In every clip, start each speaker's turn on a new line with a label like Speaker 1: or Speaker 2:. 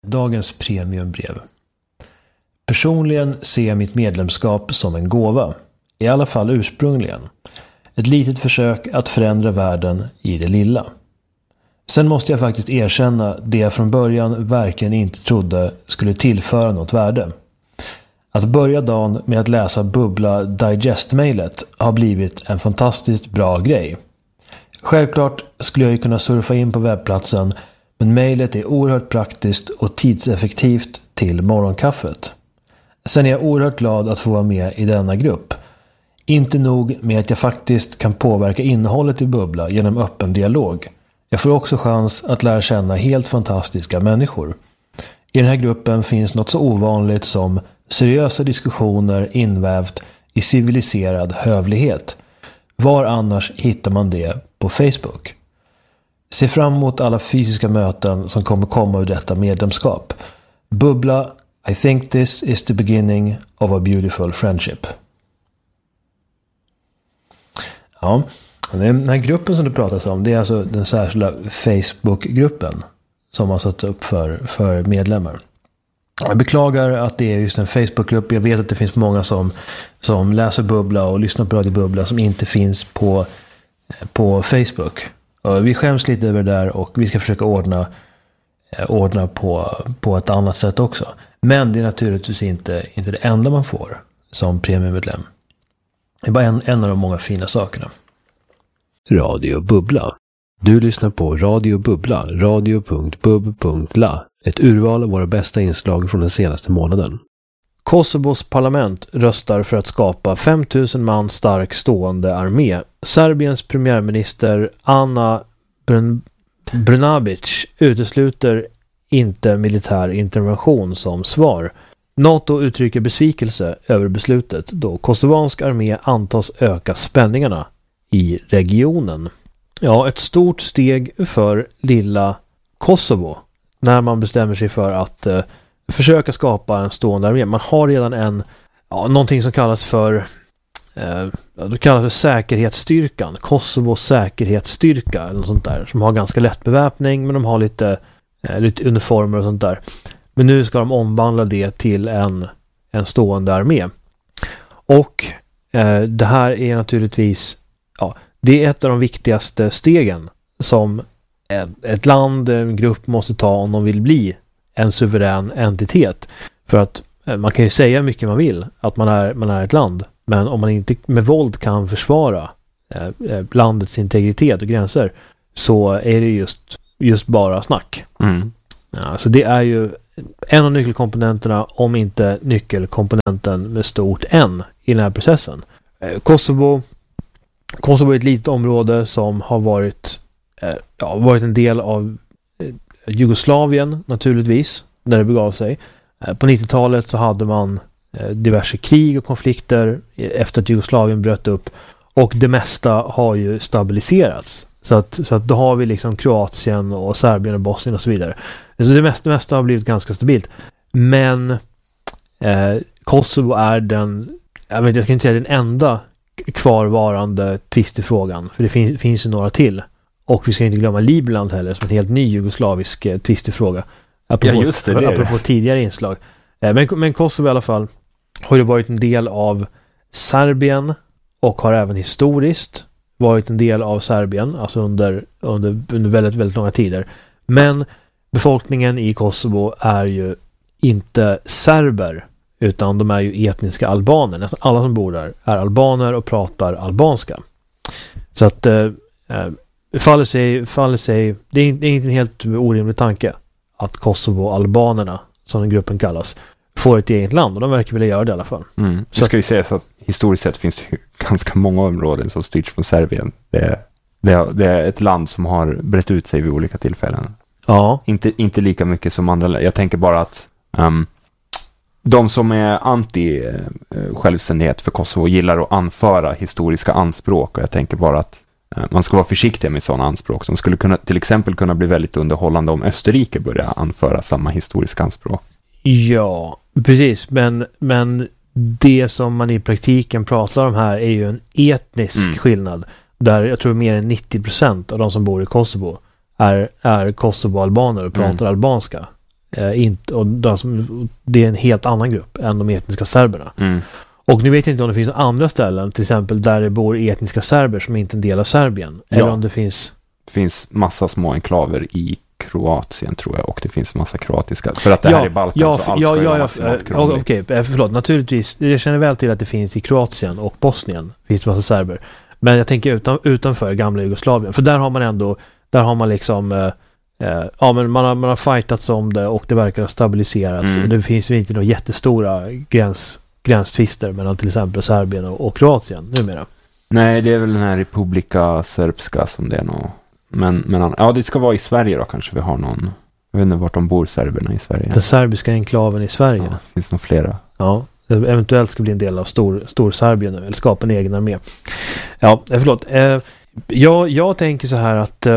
Speaker 1: Dagens premiumbrev. Personligen ser jag mitt medlemskap som en gåva. I alla fall ursprungligen. Ett litet försök att förändra världen i det lilla. Sen måste jag faktiskt erkänna det jag från början verkligen inte trodde skulle tillföra något värde. Att börja dagen med att läsa Bubbla Digest-mailet har blivit en fantastiskt bra grej. Självklart skulle jag ju kunna surfa in på webbplatsen, men mailet är oerhört praktiskt och tidseffektivt till morgonkaffet. Sen är jag oerhört glad att få vara med i denna grupp. Inte nog med att jag faktiskt kan påverka innehållet i Bubbla genom öppen dialog. Jag får också chans att lära känna helt fantastiska människor. I den här gruppen finns något så ovanligt som seriösa diskussioner invävt i civiliserad hövlighet. Var annars hittar man det på Facebook? Se fram emot alla fysiska möten som kommer komma ur detta medlemskap. Bubbla, I think this is the beginning of a beautiful friendship. Ja, den här gruppen som du pratar om, det är alltså den särskilda Facebook-gruppen som har satt upp för medlemmar. Jag beklagar att det är just en Facebook-grupp. Jag vet att det finns många som läser Bubbla och lyssnar på Radio Bubbla som inte finns på Facebook. Och vi skäms lite över det där och vi ska försöka ordna på ett annat sätt också. Men det är naturligtvis inte det enda man får som premiummedlem. Det är bara en av de många fina sakerna.
Speaker 2: Radio Bubbla. Du lyssnar på Radio Bubbla, radio.bub.la. Ett urval av våra bästa inslag från den senaste månaden.
Speaker 1: Kosovos parlament röstar för att skapa 5000 man stark stående armé. Serbiens premiärminister Ana Brnabić utesluter inte militär intervention som svar. NATO uttrycker besvikelse över beslutet då kosovansk armé antas öka spänningarna i regionen. Ja, ett stort steg för lilla Kosovo när man bestämmer sig för att försöka skapa en stående armé. Man har redan någonting som kallas för säkerhetsstyrkan, Kosovos säkerhetsstyrka eller något sånt där, som har ganska lätt beväpning men de har lite uniformer och sånt där. Men nu ska de omvandla det till en stående armé. Och det här är naturligtvis det är ett av de viktigaste stegen som ett land, en grupp måste ta om de vill bli en suverän entitet. För att man kan ju säga mycket man vill att man är ett land, men om man inte med våld kan försvara landets integritet och gränser så är det just bara snack. Ja, så det är ju en av nyckelkomponenterna, om inte nyckelkomponenten med stort N i den här processen. Kosovo är ett litet område som har varit en del av Jugoslavien naturligtvis, när det begav sig. På 90-talet så hade man diverse krig och konflikter efter att Jugoslavien bröt upp och det mesta har ju stabiliserats. Så att då har vi liksom Kroatien och Serbien och Bosnien och så vidare. Så det mesta har blivit ganska stabilt. Men Kosovo är jag ska inte säga den enda kvarvarande tvist i frågan. För det finns ju några till. Och vi ska inte glömma Libanon heller som en helt ny jugoslavisk tvist i fråga. Apropå tidigare inslag. Men Kosovo i alla fall har ju varit en del av Serbien och har även historiskt varit en del av Serbien, alltså under väldigt, väldigt långa tider. Men befolkningen i Kosovo är ju inte serber, utan de är ju etniska albaner. Nästan alla som bor där är albaner och pratar albanska. Så att det faller sig, det är inte en helt orimlig tanke att Kosovo-albanerna, som den gruppen kallas, får ett eget land, och de verkar vilja göra det i alla fall.
Speaker 3: Det ska ju sägas att historiskt sett finns det ganska många områden som styrs från Serbien. Det är ett land som har brett ut sig vid olika tillfällen.
Speaker 1: Ja.
Speaker 3: Inte lika mycket som andra. Jag tänker bara att de som är anti-självständighet för Kosovo gillar att anföra historiska anspråk, och jag tänker bara att man ska vara försiktig med sådana anspråk. De skulle till exempel kunna bli väldigt underhållande om Österrike börjar anföra samma historiska anspråk. Ja, precis. Men det som man i praktiken pratar om här är ju en etnisk skillnad. Där jag tror mer än 90% av de som bor i Kosovo är Kosovo-albaner och pratar albanska.
Speaker 1: det är en helt annan grupp än de etniska serberna. Och nu vet jag inte om det finns andra ställen, till exempel där det bor etniska serber som inte är en del av Serbien. Eller om det finns
Speaker 3: massa små enklaver i Kroatien tror jag, och det finns massa kroatiska. För att det här är Balkan så allt ska ju vara maximalt krångligt.
Speaker 1: Okej, förlåt. Naturligtvis, jag känner väl till att det finns i Kroatien och Bosnien finns det massa serber. Men jag tänker utanför gamla Jugoslavien. För där har man liksom men man har fightats om det och det verkar ha stabiliserats. Det finns ju inte några jättestora gränstvister mellan till exempel Serbien och Kroatien numera.
Speaker 3: Nej, det är väl den här Republika Srpska som det är nog. Men det ska vara i Sverige då kanske vi har någon. Jag vet inte vart de bor, serberna i Sverige.
Speaker 1: Den serbiska enklaven i Sverige.
Speaker 3: Ja, finns nog flera.
Speaker 1: Ja, eventuellt ska bli en del av stor Serbien nu, eller skapa en egen armé. Ja, förlåt. Jag tänker så här att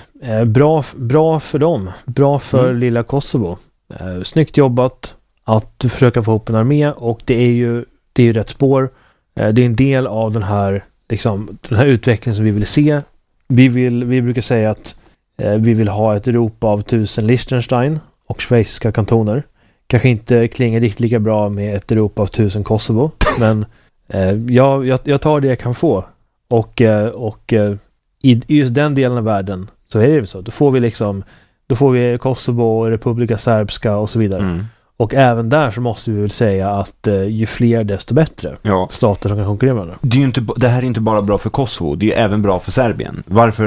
Speaker 1: bra för dem. Bra för lilla Kosovo. Snyggt jobbat att försöka få ihop en armé, och det är ju rätt spår. Det är en del av den här utvecklingen som vi vill se. Vi brukar säga att vi vill ha ett Europa av 1000 Liechtenstein och schweiziska kantoner. Kanske inte klingar riktigt lika bra med ett Europa av 1000 Kosovo, men jag tar det jag kan få. Och i just den delen av världen så är det så. Då får vi Kosovo, Republika Srpska och så vidare. Och även där så måste vi väl säga att ju fler desto bättre stater som kan konkurrera med varandra.
Speaker 3: Det här är inte bara bra för Kosovo, det är även bra för Serbien.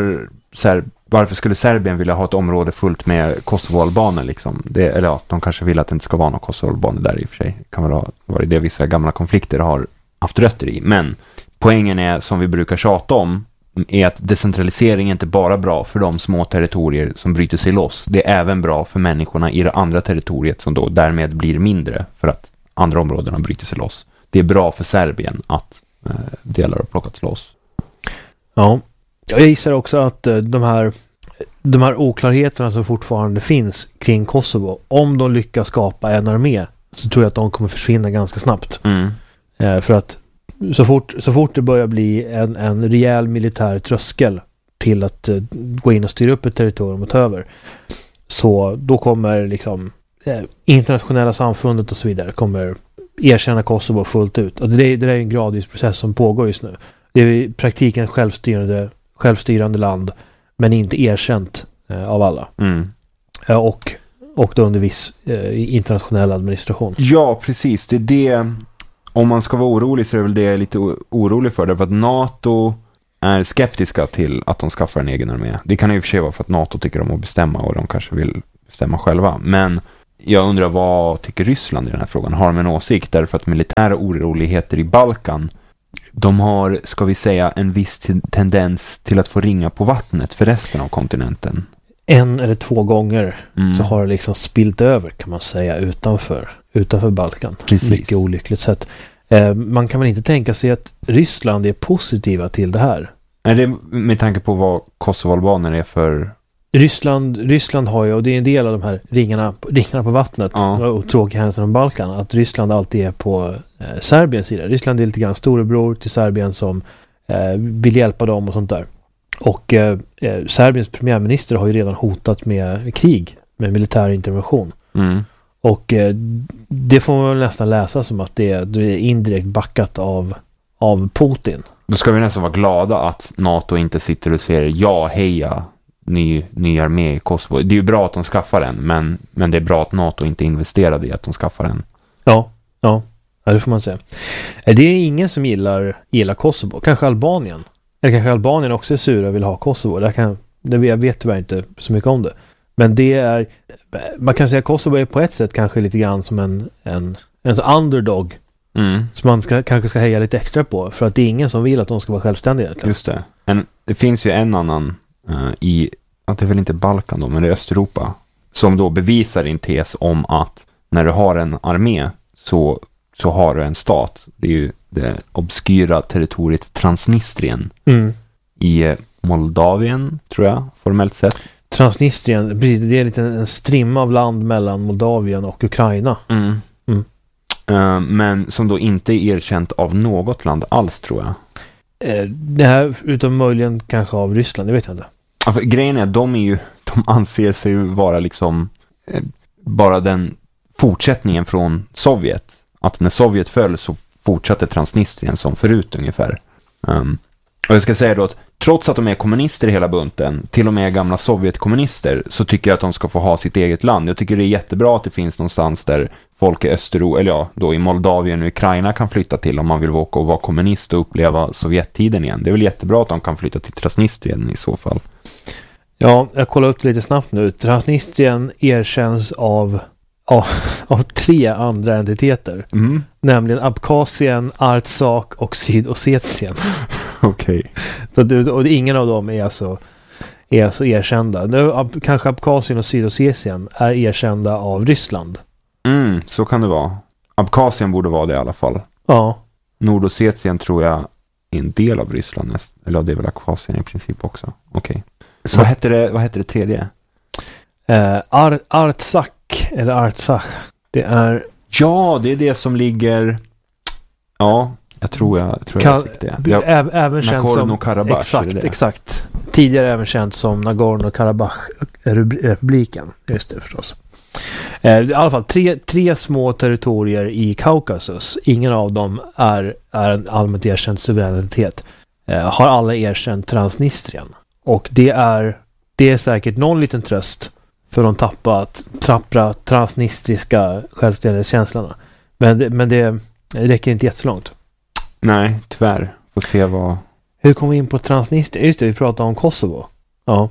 Speaker 3: Varför skulle Serbien vilja ha ett område fullt med Kosovo-albaner liksom? De kanske vill att det inte ska vara några Kosovo-albaner där i och för sig. Det kan vara det vissa gamla konflikter har haft rötter i. Men poängen är, som vi brukar tjata om, är att decentralisering är inte bara bra för de små territorier som bryter sig loss. Det är även bra för människorna i det andra territoriet som då därmed blir mindre för att andra områdena bryter sig loss. Det är bra för Serbien att delar har plockats loss.
Speaker 1: Ja, jag gissar också att de här oklarheterna som fortfarande finns kring Kosovo, om de lyckas skapa en armé, så tror jag att de kommer försvinna ganska snabbt. För att så fort det börjar bli en rejäl militär tröskel till att gå in och styra upp ett territorium och ta över, så då kommer internationella samfundet och så vidare kommer erkänna Kosovo fullt ut. Och det är en gradvis process som pågår just nu. Det är i praktiken självstyrande land, men inte erkänt av alla. Och då under viss internationell administration.
Speaker 3: Ja, precis. Det är det. Om man ska vara orolig så är det väl det jag är lite orolig för. Därför att NATO är skeptiska till att de skaffar en egen armé. Det kan ju i och för sig vara för att NATO tycker om att bestämma och de kanske vill bestämma själva. Men jag undrar, vad tycker Ryssland i den här frågan? Har de en åsikt? Därför att militära oroligheter i Balkan, de har, ska vi säga, en viss tendens till att få ringa på vattnet för resten av kontinenten.
Speaker 1: 1 eller 2 gånger så har det spilt över, kan man säga, utanför Balkan.
Speaker 3: Precis.
Speaker 1: Mycket olyckligt sätt. Man kan väl inte tänka sig att Ryssland är positiva till det här?
Speaker 3: Är det med tanke på vad Kosovo-albaner är för...
Speaker 1: Ryssland har ju, och det är en del av de här ringarna på vattnet och tråkiga händelser om Balkan, att Ryssland alltid är på Serbiens sida. Ryssland är lite grann storebror till Serbien som vill hjälpa dem och sånt där. Och Serbiens premiärminister har ju redan hotat med krig, med militär intervention. Och det får man väl nästan läsa som att det är indirekt backat av Putin.
Speaker 3: Då ska vi nästan vara glada att NATO inte sitter och säger heja ny armé i Kosovo. Det är ju bra att de skaffar en, men det är bra att NATO inte investerade i att de skaffar en. Ja,
Speaker 1: det får man säga. Det är ingen som gillar Kosovo. Kanske Albanien. Eller kanske Albanien också är sura och vill ha Kosovo. Jag vet tyvärr inte så mycket om det. Men det är, man kan säga att Kosovo är på ett sätt kanske lite grann som en underdog som man kanske ska heja lite extra på, för att det är ingen som vill att de ska vara självständiga egentligen.
Speaker 3: Just det. Det finns ju en annan det är väl inte Balkan då, men det är Östeuropa, som då bevisar din tes om att när du har en armé så har du en stat. Det är ju det obskyra territoriet Transnistrien i Moldavien, tror jag, formellt sett.
Speaker 1: Transnistrien, det är lite en strimma av land mellan Moldavien och Ukraina.
Speaker 3: Men som då inte är erkänt av något land alls, tror jag.
Speaker 1: Det här, utom möjligen kanske av Ryssland, det vet jag inte.
Speaker 3: Ja, för grejen är att de anser sig vara bara den fortsättningen från Sovjet. Att när Sovjet föll så fortsatte Transnistrien som förut ungefär. Och jag ska säga då att trots att de är kommunister i hela bunten, till och med gamla Sovjetkommunister, så tycker jag att de ska få ha sitt eget land. Jag tycker det är jättebra att det finns någonstans där folk i Österro, eller ja, då i Moldavien och Ukraina kan flytta till om man vill åka och vara kommunist och uppleva Sovjettiden igen. Det är väl jättebra att de kan flytta till Transnistrien i så fall.
Speaker 1: Ja, jag kollar upp lite snabbt nu. Transnistrien erkänns av 3 andra entiteter. Nämligen Abkhazien, Artsakh och Sydossetien.
Speaker 3: Okej.
Speaker 1: Och ingen av dem är alltså erkända. Nu kanske Abkhazien och Sydossetien är erkända av Ryssland.
Speaker 3: Så kan det vara. Abkhazien borde vara det i alla fall.
Speaker 1: Ja.
Speaker 3: Nordossetien tror jag är en del av Ryssland. Eller det är väl Abkhazien i princip också. Okej. Vad hette det tredje?
Speaker 1: Artsakh eller Artsakh. Det är...
Speaker 3: Ja, det är det som ligger... Ja, jag tror jag fick det.
Speaker 1: Även känt som...
Speaker 3: Nagorno-Karabach.
Speaker 1: Exakt. Tidigare även känt som Nagorno-Karabach-republiken. Just det förstås. I alla fall 3 små territorier i Kaukasus. Ingen av dem är en allmänt erkänd suveränitet. Har alla erkänt Transnistrien. Och det är säkert någon liten tröst för de tappra transnistriska självständighetskänslorna. Men det räcker inte jättelångt.
Speaker 3: Nej, tyvärr. Får se vad...
Speaker 1: Hur kom vi in på Transnistrien? Just det, vi pratade om Kosovo. Ja.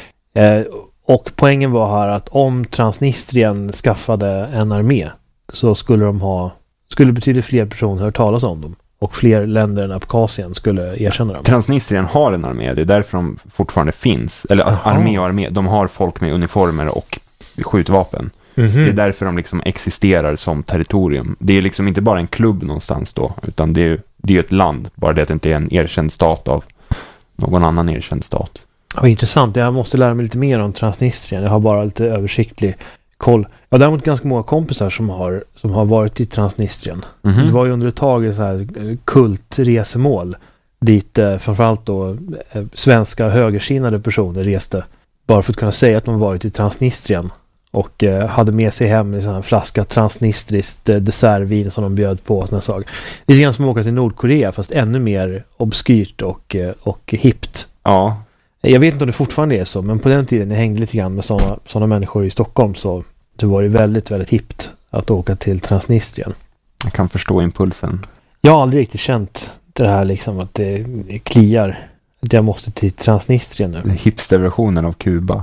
Speaker 1: Och poängen var här att om Transnistrien skaffade en armé så skulle betydligt fler personer höra talas om dem. Och fler länder än Abkhazien skulle erkänna dem.
Speaker 3: Transnistrien har en armé, det är därför de fortfarande finns. Eller armé, de har folk med uniformer och skjutvapen. Det är därför de liksom existerar som territorium. Det är liksom inte bara en klubb någonstans då, utan det är ju ett land. Bara det att det inte är en erkänd stat av någon annan erkänd stat.
Speaker 1: Ja, intressant. Jag måste lära mig lite mer om Transnistrien. Jag har bara lite översiktlig koll. Jag har däremot ganska många kompisar som har varit i Transnistrien. Det var ju under ett tag ett så här kultresemål dit framförallt då svenska högersinnade personer reste bara för att kunna säga att de varit i Transnistrien och hade med sig hem en sån här flaska transnistriskt dessertvin som de bjöd på och såna saker. Lite grann som att åka till Nordkorea fast ännu mer obskyrt och hippt.
Speaker 3: Ja.
Speaker 1: Jag vet inte om det fortfarande är så, men på den tiden jag hängde lite grann med såna människor i Stockholm så det var det väldigt, väldigt hippt att åka till Transnistrien.
Speaker 3: Jag kan förstå impulsen.
Speaker 1: Jag har aldrig riktigt känt det här liksom att det kliar att jag måste till Transnistrien nu.
Speaker 3: Hipsterversionen av Kuba.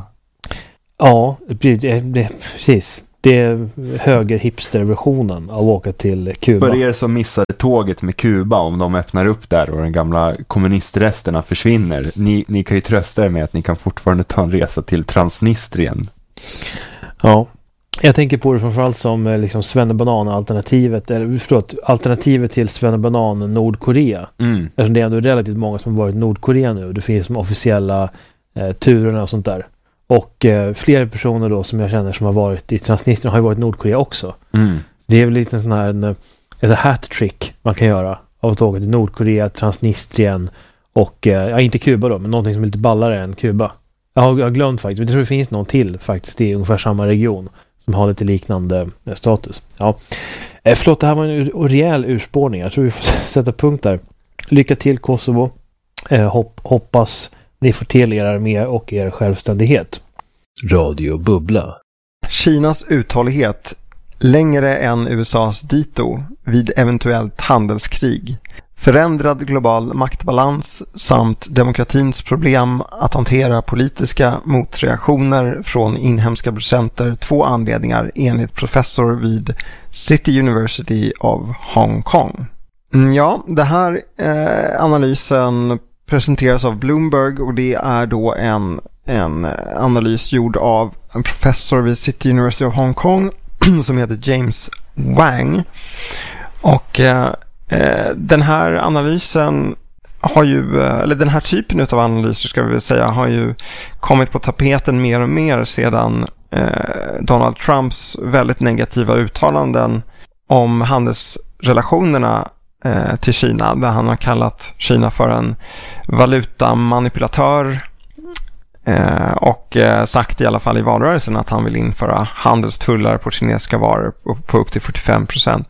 Speaker 1: Ja, precis. Det är höger hipsterversionen av att åka till Kuba.
Speaker 3: För er som missade tåget med Kuba, om de öppnar upp där och de gamla kommunistresterna försvinner, ni kan ju trösta er med att ni kan fortfarande ta en resa till Transnistrien.
Speaker 1: Ja, jag tänker på det framförallt som liksom Svennebanan-alternativet, alternativet till Svennebanan Nordkorea. Eftersom det är ändå relativt många som har varit i Nordkorea nu. Det finns som officiella turerna och sånt där. Och flera personer då som jag känner som har varit i Transnistrien har ju varit i Nordkorea också. Det är väl lite en sån här ett hat-trick man kan göra av att åka till Nordkorea, Transnistrien och, inte Kuba då, men någonting som är lite ballare än Kuba. Jag har glömt faktiskt, men jag tror det finns någon till faktiskt i ungefär samma region som har lite liknande status. Ja. Förlåt, det här var en rejäl urspårning. Jag tror vi får sätta punkt där. Lycka till Kosovo. Hoppas ni får till er armé och er självständighet.
Speaker 2: Radio Bubbla.
Speaker 4: Kinas uthållighet längre än USAs dito vid eventuellt handelskrig. Förändrad global maktbalans samt demokratins problem att hantera politiska motreaktioner från inhemska producenter. 2 anledningar enligt professor vid City University of Hong Kong. Ja, det här analysen presenteras av Bloomberg och det är då en analys gjord av en professor vid City University of Hong Kong som heter James Wang. Och den här analysen har ju, eller den här typen av analyser ska vi väl säga, har ju kommit på tapeten mer och mer sedan Donald Trumps väldigt negativa uttalanden om handelsrelationerna till Kina, där han har kallat Kina för en valutamanipulatör och sagt i alla fall i valrörelsen att han vill införa handelstullar på kinesiska varor på upp till 45%.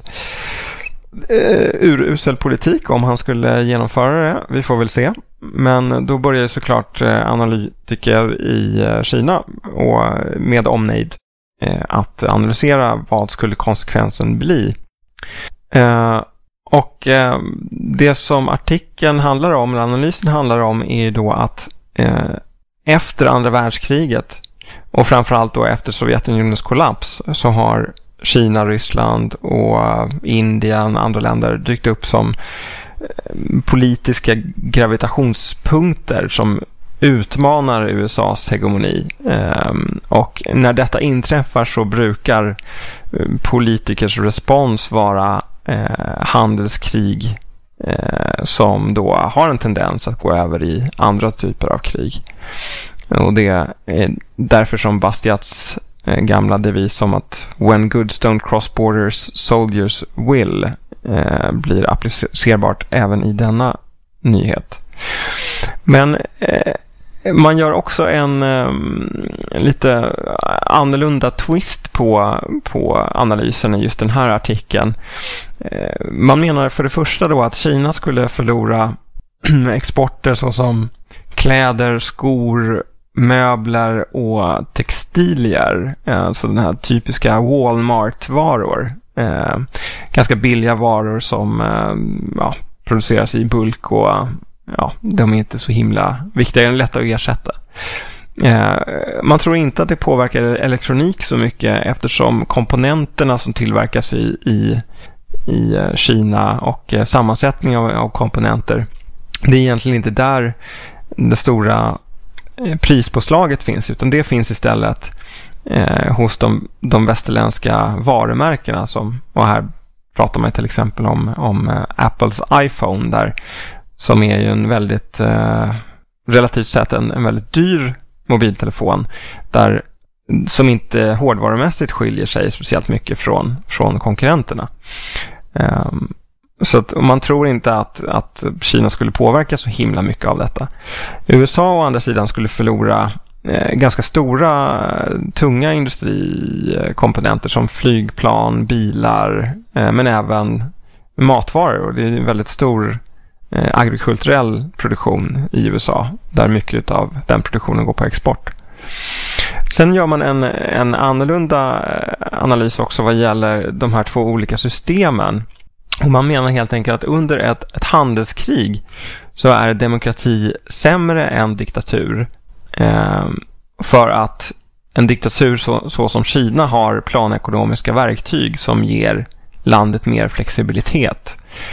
Speaker 4: Urusel politik om han skulle genomföra det. Vi får väl se. Men då börjar såklart analytiker i Kina och med omnejd att analysera vad skulle konsekvensen bli. Och det som artikeln handlar om, eller analysen handlar om, är då att efter andra världskriget och framförallt då efter Sovjetunionens kollaps så har Kina, Ryssland och Indien och andra länder dykt upp som politiska gravitationspunkter som utmanar USAs hegemoni. Och när detta inträffar så brukar politikers respons vara handelskrig som då har en tendens att gå över i andra typer av krig. Och det är därför som Bastiats gamla devis om att when goods don't cross borders, soldiers will blir applicerbart även i denna nyhet. Men man gör också en lite annorlunda twist på analysen i just den här artikeln. Man menar för det första då att Kina skulle förlora exporter såsom kläder, skor, möbler och textilier. Så den här typiska Walmart-varor. Ganska billiga varor som produceras i bulk och de är inte så himla viktiga, är lätta att ersätta. Man tror inte att det påverkar elektronik så mycket eftersom komponenterna som tillverkas i Kina och sammansättning av komponenter, det är egentligen inte där det stora prispåslaget finns, utan det finns istället hos de västerländska varumärkena och här pratar man till exempel om Apples iPhone där, som är ju en väldigt relativt sett en väldigt dyr mobiltelefon där, som inte hårdvarumässigt skiljer sig speciellt mycket från konkurrenterna. Så att man tror inte att Kina skulle påverka så himla mycket av detta. USA å andra sidan skulle förlora ganska stora tunga industrikomponenter som flygplan, bilar, men även matvaror. Och det är en väldigt stor agrikulturell produktion i USA där mycket av den produktionen går på export. Sen gör man en annorlunda analys också vad gäller de här två olika systemen. Och man menar helt enkelt att under ett handelskrig så är demokrati sämre än diktatur. För att en diktatur så som Kina har planekonomiska verktyg som ger landet mer flexibilitet.